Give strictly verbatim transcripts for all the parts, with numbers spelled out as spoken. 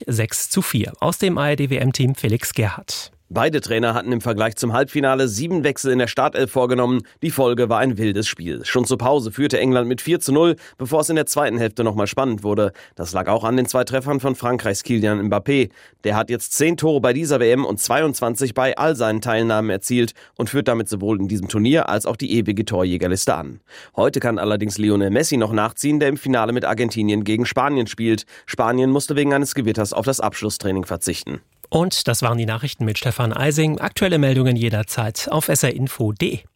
sechs zu vier. Aus dem A R D-W M-Team Felix Gerhardt. Beide Trainer hatten im Vergleich zum Halbfinale sieben Wechsel in der Startelf vorgenommen. Die Folge war ein wildes Spiel. Schon zur Pause führte England mit vier zu null, bevor es in der zweiten Hälfte nochmal spannend wurde. Das lag auch an den zwei Treffern von Frankreichs Kylian Mbappé. Der hat jetzt zehn Tore bei dieser W M und zweiundzwanzig bei all seinen Teilnahmen erzielt und führt damit sowohl in diesem Turnier als auch die ewige Torjägerliste an. Heute kann allerdings Lionel Messi noch nachziehen, der im Finale mit Argentinien gegen Spanien spielt. Spanien musste wegen eines Gewitters auf das Abschlusstraining verzichten. Und das waren die Nachrichten mit Stefan Eising. Aktuelle Meldungen jederzeit auf s r info punkt d e.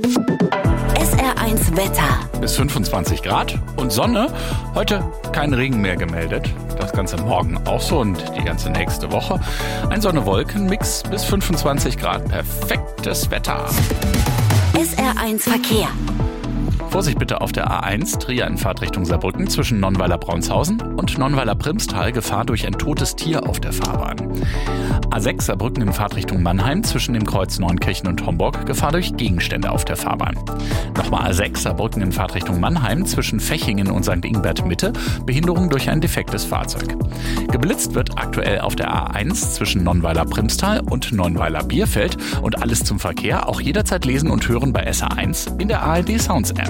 S R eins Wetter. Bis fünfundzwanzig Grad und Sonne. Heute kein Regen mehr gemeldet. Das Ganze morgen auch so und die ganze nächste Woche. Ein Sonne-Wolken-Mix bis fünfundzwanzig Grad. Perfektes Wetter. S R eins Verkehr. Vorsicht bitte auf der A eins, Trier in Fahrtrichtung Saarbrücken zwischen Nonnweiler-Braunshausen und Nonnweiler-Primstal, Gefahr durch ein totes Tier auf der Fahrbahn. A sechs Saarbrücken in Fahrtrichtung Mannheim zwischen dem Kreuz Neunkirchen und Homburg, Gefahr durch Gegenstände auf der Fahrbahn. Nochmal A sechs Saarbrücken in Fahrtrichtung Mannheim zwischen Fechingen und Sankt Ingbert Mitte, Behinderung durch ein defektes Fahrzeug. Geblitzt wird aktuell auf der A eins zwischen Nonnweiler-Primstal und Nonnweiler-Bierfeld und alles zum Verkehr auch jederzeit lesen und hören bei S R eins in der A R D Sounds App.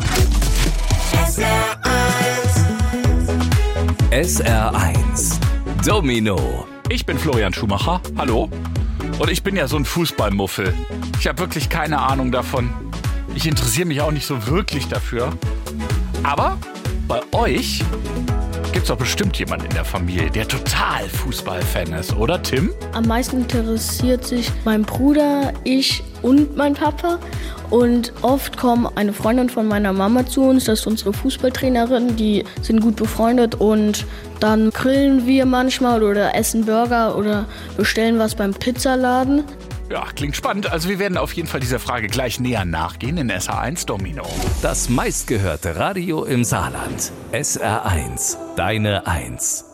S R eins. S R eins. Domino. Ich bin Florian Schumacher, hallo. Und ich bin ja so ein Fußballmuffel. Ich habe wirklich keine Ahnung davon. Ich interessiere mich auch nicht so wirklich dafür. Aber bei euch gibt's doch bestimmt jemanden in der Familie, der total Fußballfan ist, oder Tim? Am meisten interessiert sich mein Bruder, ich und mein Papa. Und oft kommt eine Freundin von meiner Mama zu uns, das ist unsere Fußballtrainerin, die sind gut befreundet und dann grillen wir manchmal oder essen Burger oder bestellen was beim Pizzaladen. Ja, klingt spannend. Also wir werden auf jeden Fall dieser Frage gleich näher nachgehen in S R eins Domino. Das meistgehörte Radio im Saarland. S R eins. Deine Eins.